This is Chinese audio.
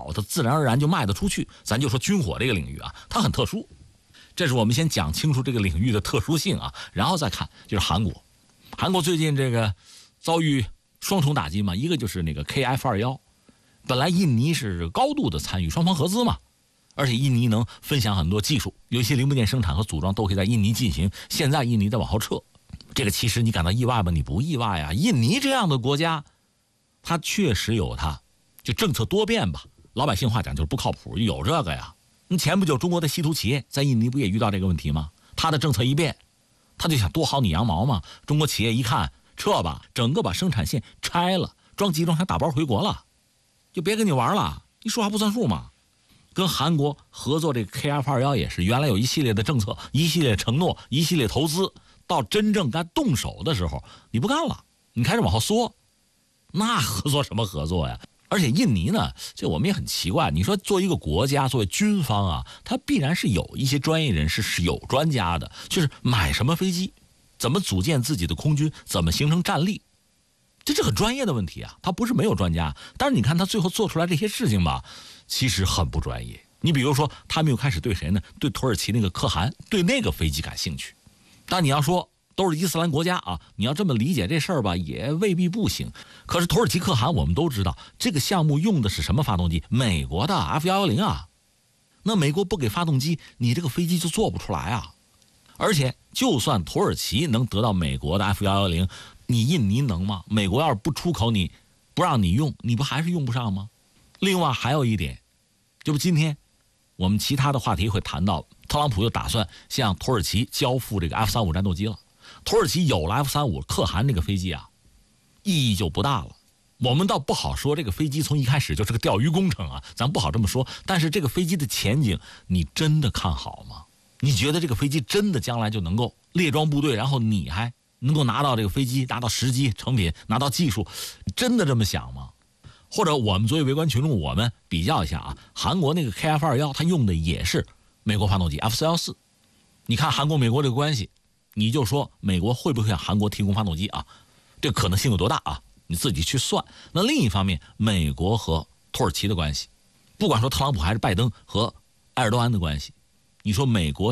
好，它自然而然就卖得出去。咱就说军火这个领域啊，它很特殊。这是我们先讲清楚这个领域的特殊性啊，然后再看就是韩国。韩国最近这个遭遇双重打击嘛，一个就是那个 KF-21，本来印尼是高度的参与，双方合资嘛，而且印尼能分享很多技术，有一些零部件生产和组装都可以在印尼进行。现在印尼在往后撤，这个其实你感到意外吗？你不意外啊。印尼这样的国家，它确实有它就政策多变吧，老百姓话讲就是不靠谱，有这个呀。前不久中国的稀土企业在印尼不也遇到这个问题吗？他的政策一变，他就想多薅你羊毛嘛。中国企业一看撤吧，整个把生产线拆了，装集装箱打包回国了，就别跟你玩了，你说话不算数嘛。跟韩国合作这个 KF-21也是，原来有一系列的政策，一系列承诺，一系列投资，到真正该动手的时候你不干了，你开始往后缩，那合作什么合作呀？而且印尼呢，这我们也很奇怪，你说作为一个国家，作为军方啊，它必然是有一些专业人士，是有专家的，就是买什么飞机，怎么组建自己的空军，怎么形成战力，这是很专业的问题啊，他不是没有专家。但是你看他最后做出来这些事情吧，其实很不专业。你比如说他们又开始对谁呢？对土耳其那个可汗，对那个飞机感兴趣。但你要说都是伊斯兰国家啊，你要这么理解这事儿吧，也未必不行。可是土耳其可汗我们都知道，这个项目用的是什么发动机？美国的 F-110啊。那美国不给发动机，你这个飞机就做不出来啊。而且就算土耳其能得到美国的 F-110，你印尼能吗？美国要是不出口，你不让你用，你不还是用不上吗？另外还有一点，这不今天我们其他的话题会谈到，特朗普又打算向土耳其交付这个 F-35战斗机了。土耳其有了 F-35可汗这个飞机啊，意义就不大了。我们倒不好说这个飞机从一开始就是个钓鱼工程啊，咱不好这么说。但是这个飞机的前景，你真的看好吗？你觉得这个飞机真的将来就能够列装部队，然后你还能够拿到这个飞机，拿到实机成品，拿到技术，真的这么想吗？或者我们作为围观群众，我们比较一下啊，韩国那个 KF-21它用的也是美国发动机 F-414，你看韩国美国这个关系，你就说美国会不会向韩国提供发动机啊？这个可能性有多大啊？你自己去算。那另一方面，美国和土耳其的关系，不管说特朗普还是拜登和埃尔多安的关系，你说美国